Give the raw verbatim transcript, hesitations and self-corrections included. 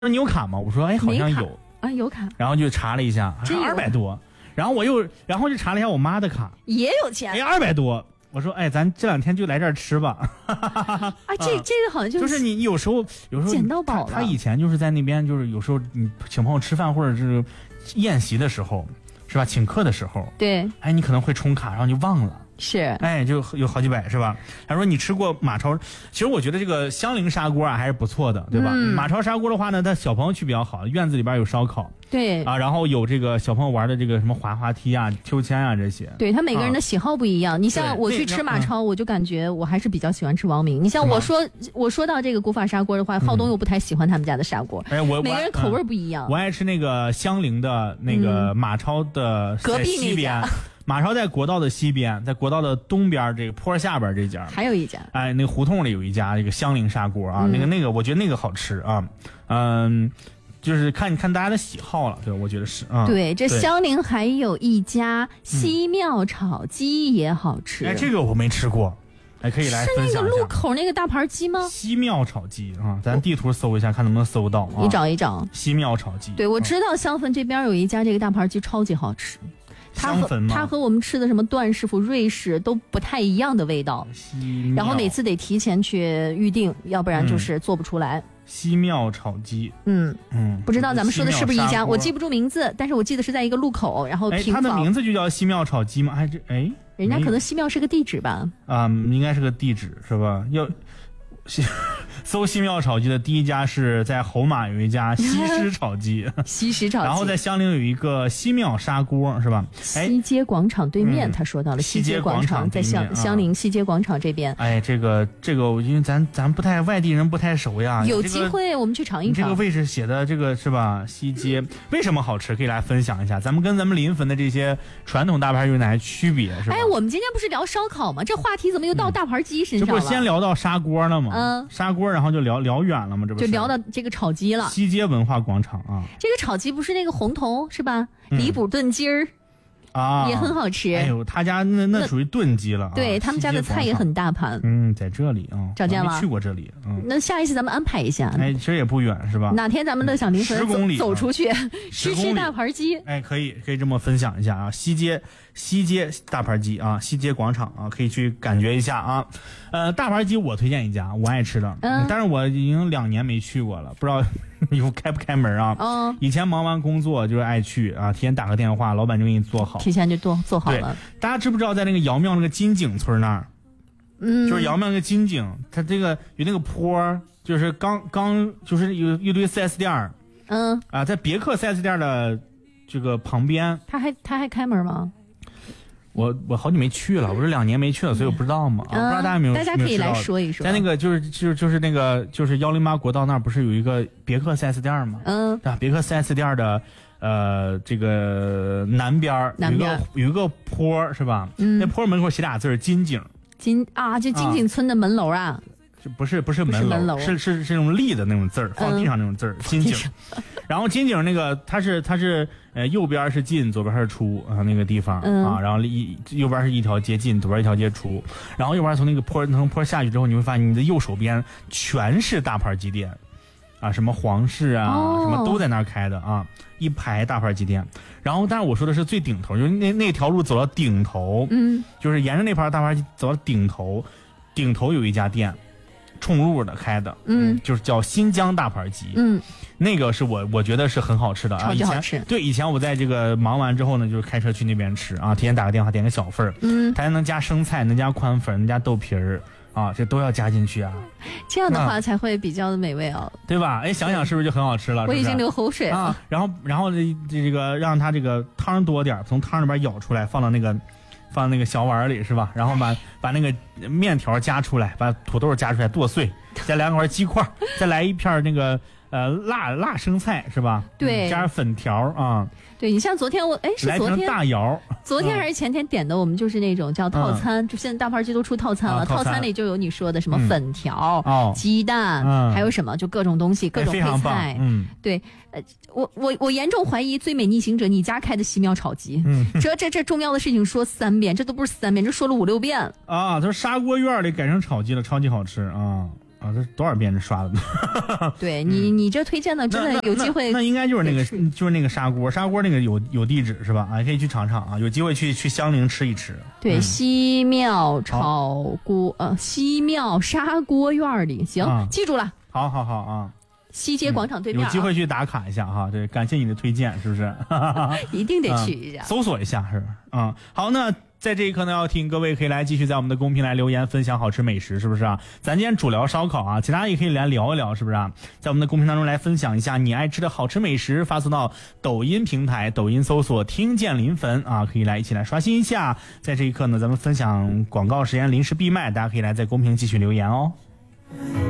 说你有卡吗？我说哎，好像有啊，有卡。 然后就查了一下，二百多。然后我又，然后就查了一下我妈的卡， 也有钱， 哎，二百多。我说哎，咱这两天就来这儿吃吧。 啊，这这个好像就是就是你有时候有时候捡到宝了。 他以前就是在那边，就是有时候你请朋友吃饭或者是宴席的时候，是吧？请客的时候， 对， 哎，你可能会充卡，然后就忘了。 是， 哎，就有好几百是吧？他说你吃过马超，其实我觉得这个香菱砂锅啊还是不错的，对吧？嗯、马超砂锅的话呢，它小朋友去比较好，院子里边有烧烤， 对啊，然后有这个小朋友玩的这个什么滑滑梯啊、秋千啊这些。 对，他每个人的喜好不一样。啊、你像我去吃马超，我就感觉我还是比较喜欢吃王明。你像我说我说到这个古法砂锅的话，浩东又不太喜欢他们家的砂锅。 哎，我每个人口味不一样。 我爱吃那个香菱的那个马超的隔壁那边。 马超在国道的西边，在国道的东边这个坡下边这家， 还有一家， 哎，那个胡同里有一家这个香菱砂锅啊，嗯、那个那个我觉得那个好吃啊，嗯，就是看看大家的喜好了，对，我觉得是啊。 对，这香菱还有一家西庙炒鸡也好吃， 嗯、哎，这个我没吃过，哎，可以来分享一下。 是那个路口那个大盘鸡吗？ 西庙炒鸡啊，咱地图搜一下，看能不能搜到啊。 你找一找西庙炒鸡。 对，我知道香汾这边有一家这个大盘鸡超级好吃。它和它和我们吃的什么段师傅、瑞士都不太一样的味道，然后每次得提前去预定，要不然就是做不出来。 嗯、西庙炒鸡， 嗯嗯，不知道咱们说的是不是一家？我记不住名字，但是我记得是在一个路口，然后平房。 哎，它的名字就叫西庙炒鸡吗？哎，这哎， 人家可能西庙是个地址吧？ 啊、嗯，应该是个地址是吧？要。搜西庙炒鸡的第一家是在侯马有一家西施炒鸡， 西施炒鸡， 然后在香菱有一个西庙砂锅，是吧？ 西街广场对面，嗯、他说到了西街广场，在香香菱西街广场这边。 哎，这个这个，因为咱咱不太外地人不太熟呀， 有机会我们去尝一尝。 这个位置写的这个是吧？西街为什么好吃？可以来分享一下，咱们跟咱们临汾的这些传统大盘有哪些区别？是吧？ 哎，我们今天不是聊烧烤吗？这话题怎么又到大盘鸡身上了？ 这不是先聊到砂锅了吗？嗯，砂锅。然后就聊聊远了嘛，这不就聊到这个炒鸡了。 西街文化广场啊， 这个炒鸡不是那个红头是吧？嗯、里补炖鸡儿啊， 也很好吃。 哎呦，他家那那属于炖鸡了、啊。 对他们家的菜也很大盘。 嗯，在这里啊， 找见了。 没去过这里。嗯， 那下一次咱们安排一下。 哎，其实也不远是吧？ 哪天咱们乐享临汾十公里走出去吃吃大盘鸡？ 哎，可以可以这么分享一下啊，西街西街大盘鸡啊，西街广场啊，可以去感觉一下啊。呃，大盘鸡我推荐一家，我爱吃的，嗯，但是我已经两年没去过了，不知道以后开不开门啊？ 嗯， 以前忙完工作就是爱去啊，提前打个电话，老板就给你做好， 提前就做做好了。 大家知不知道在那个姚庙那个金井村那儿， 嗯， 就是姚庙那个金井，它这个有那个坡，就是刚刚就是有一堆 四 S 店， 嗯啊，在别克 四 S 店的这个旁边， 他还他还开门吗？ 我我好久没去了，我这两年没去了，所以我不知道嘛。啊， 嗯、 不知道大家有没有？ 大家可以来说一说。 在那个就是就是就是那个就是幺零八国道那儿不是有一个别克 四 S 店吗？ 嗯， 对吧？别克 四 S 店的呃这个南边南边有一个有一个坡是吧？ 嗯， 那坡门口写俩字金井。 金啊，就金井村的门楼啊。啊不是不是门楼， 门楼是是是那种立的那种字儿，放地上那种字儿，嗯、金井。然后金井那个它是它是呃右边是进，左边是出啊那个地方、 嗯、 啊，然后一右边是一条街进，左边一条街出，然后右边从那个坡从坡下去之后，你会发现你的右手边全是大盘鸡店，啊什么皇室啊、哦、什么都在那儿开的啊，一排大盘鸡店。然后但是我说的是最顶头，就是那那条路走到顶头， 嗯， 就是沿着那盘大盘鸡走到顶头，顶头有一家店。冲路的开的， 嗯， 就是叫新疆大盘鸡， 嗯， 那个是我我觉得是很好吃的啊， 超级好吃。 以前对，以前我在这个忙完之后呢，就是开车去那边吃啊，提前打个电话点个小份儿， 嗯， 它还能加生菜，能加宽粉，能加豆皮儿啊，这都要加进去啊。 这样的话才会比较的美味哦， 对吧？哎，想想是不是就很好吃了？ 我已经流口水了。 啊、然后然后这这个让它这个汤多点，从汤里边舀出来，放到那个。放那个小碗里是吧？然后把把那个面条夹出来，把土豆夹出来剁碎，再来两块鸡块，再来一片那个呃辣辣生菜是吧？ 对， 嗯、加上粉条啊。 对，你像昨天我哎是昨天大窑， 昨天还是前天点的，我们就是那种叫套餐，嗯、就现在大盘鸡都出套餐了，啊、套, 餐套餐里就有你说的什么粉条、嗯哦、鸡蛋、嗯，还有什么就各种东西，各种配菜。 嗯， 对，呃，我我我严重怀疑最美逆行者你家开的西庙炒鸡， 嗯， 这这这重要的事情说三遍，这都不是三遍，这说了五六遍啊！他说砂锅院里改成炒鸡了，超级好吃啊。 啊，这多少遍刷的？ 对你，你这推荐的真的有机会那, 那, 那, 那应该就是那个，就是那个砂锅，砂锅那个有有地址是吧？啊，可以去尝尝啊，有机会去去香菱吃一吃。 对， 嗯、 西庙炒锅，呃，西庙砂锅院里，行，啊、记住了。 好好好啊。 西街广场对面、啊嗯，有机会去打卡一下哈。对，感谢你的推荐，是不是？ 一定得去一下， 嗯、搜索一下，是吧？嗯，好，那在这一刻呢，要听各位可以来继续在我们的公屏来留言，分享好吃美食，是不是啊？咱今天主聊烧烤啊，其他也可以来聊一聊，是不是啊？在我们的公屏当中来分享一下你爱吃的好吃美食，发送到抖音平台，抖音搜索听见临汾啊，可以来一起来刷新一下。在这一刻呢，咱们分享广告时间临时闭麦，大家可以来在公屏继续留言哦。